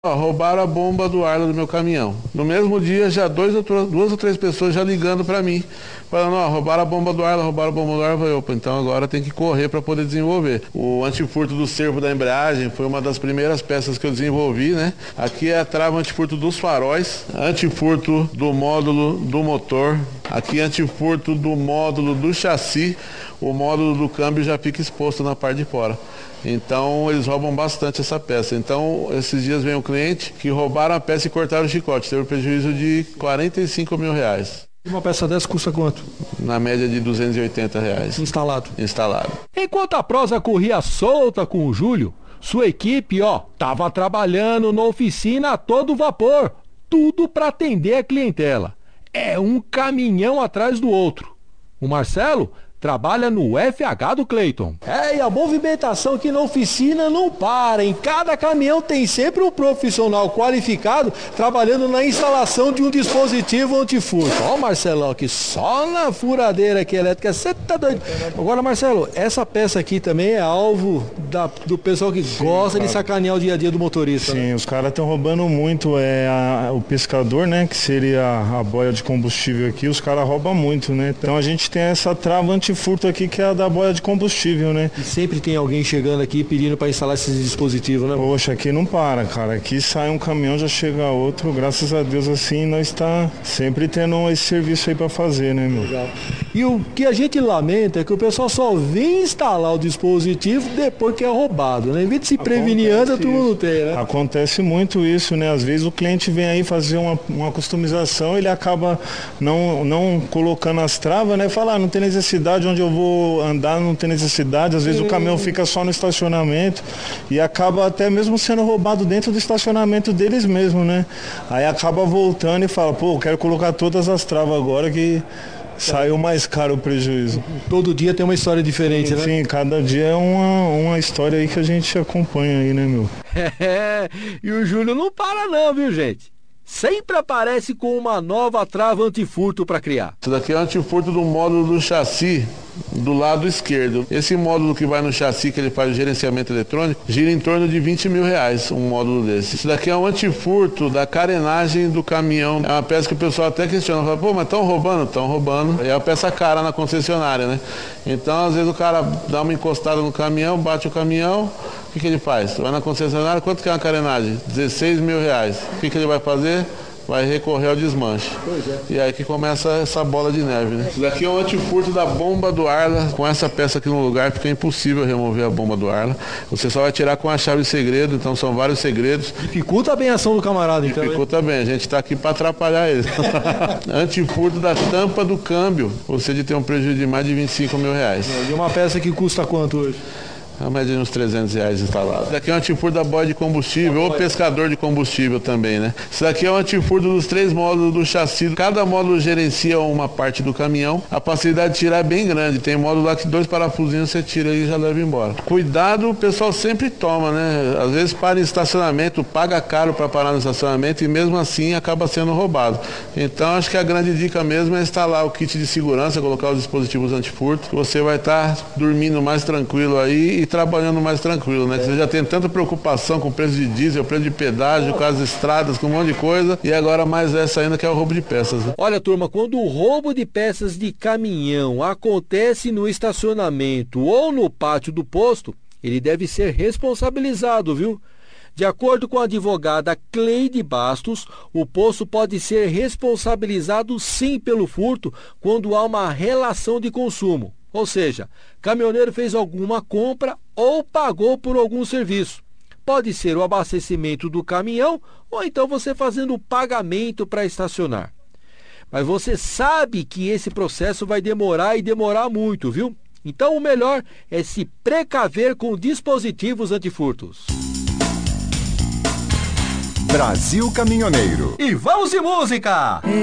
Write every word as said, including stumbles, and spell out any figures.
Ó, roubaram a bomba do ar do meu caminhão. No mesmo dia, já dois, duas ou três pessoas já ligando para mim, falando, ó, roubaram a bomba do ar, roubaram a bomba do ar. Eu falei, opa, então agora tem que correr para poder desenvolver. O antifurto do servo da embreagem foi uma das primeiras peças que eu desenvolvi, né? Aqui é a trava antifurto dos faróis, antifurto do módulo do motor, aqui é antifurto do módulo do chassi. O módulo do câmbio já fica exposto na parte de fora. Então eles roubam bastante essa peça. Então esses dias vem um cliente que roubaram a peça e cortaram o chicote. Teve um prejuízo de quarenta e cinco mil reais. E uma peça dessa custa quanto? Na média de duzentos e oitenta reais. Instalado. Instalado. Enquanto a prosa corria solta com o Júlio, sua equipe, ó, tava trabalhando na oficina a todo vapor. Tudo para atender a clientela. É um caminhão atrás do outro. O Marcelo trabalha no F H do Cleiton. É, e a movimentação aqui na oficina não para. Em cada caminhão tem sempre um profissional qualificado trabalhando na instalação de um dispositivo antifurto. Ó, Marcelão, aqui só na furadeira aqui elétrica. Você tá doido? Agora, Marcelo, essa peça aqui também é alvo da, do pessoal que Sim, gosta cara. de sacanear o dia a dia do motorista. Sim, né? Os caras estão roubando muito. É, a, o pescador, né, que seria a boia de combustível aqui, os caras roubam muito, né? Então a gente tem essa trava antifurto furto aqui que é a da boia de combustível, né? E sempre tem alguém chegando aqui pedindo para instalar esses dispositivos, né? Poxa, aqui não para, cara. Aqui sai um caminhão, já chega outro. Graças a Deus, assim, nós está sempre tendo esse serviço aí para fazer, né, meu? Legal. E o que a gente lamenta é que o pessoal só vem instalar o dispositivo depois que é roubado, né? Em vez de se prevenir antes, todo mundo tem, né? Acontece muito isso, né? Às vezes o cliente vem aí fazer uma, uma customização, ele acaba não, não colocando as travas, né? Fala, ah, não tem necessidade, onde eu vou andar não tem necessidade, às vezes Sim. o caminhão fica só no estacionamento e acaba até mesmo sendo roubado dentro do estacionamento deles mesmo, né? Aí acaba voltando e fala, pô, eu quero colocar todas as travas agora que saiu mais caro o prejuízo. Todo dia tem uma história diferente, sim, né? Sim, cada dia é uma, uma história aí que a gente acompanha aí, né, meu? É, e o Júlio não para não, viu, gente? Sempre aparece com uma nova trava antifurto para criar. Isso daqui é o antifurto do módulo do chassi do lado esquerdo. Esse módulo que vai no chassi, que ele faz o gerenciamento eletrônico, gira em torno de vinte mil reais, um módulo desse. Isso daqui é um antifurto da carenagem do caminhão. É uma peça que o pessoal até questiona, fala, pô, mas estão roubando? Estão roubando. É uma peça cara na concessionária, né? Então, às vezes o cara dá uma encostada no caminhão, bate o caminhão, o que, que ele faz? Vai na concessionária, quanto que é uma carenagem? dezesseis mil reais. O que, que ele vai fazer? Vai recorrer ao desmanche. Pois é. E aí que começa essa bola de neve, né? Isso daqui é um antifurto da bomba do Arla. Com essa peça aqui no lugar fica impossível remover a bomba do Arla. Você só vai tirar com a chave de segredo, então são vários segredos. Dificulta bem a ação do camarada, então. Dificulta hein? bem, a gente está aqui para atrapalhar ele. Antifurto da tampa do câmbio. Você de ter um prejuízo de mais de vinte e cinco mil reais. E uma peça que custa quanto hoje? A média de uns trezentos reais instalado. Isso daqui é um antifurto da boia de combustível ou pescador de combustível também, né? Isso daqui é um antifurto dos três módulos do chassi. Cada módulo gerencia uma parte do caminhão. A facilidade de tirar é bem grande. Tem módulo lá que dois parafusinhos você tira e já leva embora. Cuidado, o pessoal sempre toma, né? Às vezes para em estacionamento, paga caro para parar no estacionamento e mesmo assim acaba sendo roubado. Então acho que a grande dica mesmo é instalar o kit de segurança, colocar os dispositivos antifurto. Você vai estar tá dormindo mais tranquilo aí e trabalhando mais tranquilo, né? É. Você já tem tanta preocupação com o preço de diesel, o preço de pedágio, com as estradas, com um monte de coisa, e agora mais essa ainda que é o roubo de peças, né? Olha, turma, quando o roubo de peças de caminhão acontece no estacionamento ou no pátio do posto, ele deve ser responsabilizado, viu? De acordo com a advogada Cleide Bastos, o posto pode ser responsabilizado sim pelo furto quando há uma relação de consumo. Ou seja, caminhoneiro fez alguma compra ou pagou por algum serviço. Pode ser o abastecimento do caminhão ou então você fazendo o pagamento para estacionar. Mas você sabe que esse processo vai demorar e demorar muito, viu? Então o melhor é se precaver com dispositivos antifurtos. Brasil Caminhoneiro. E vamos de música!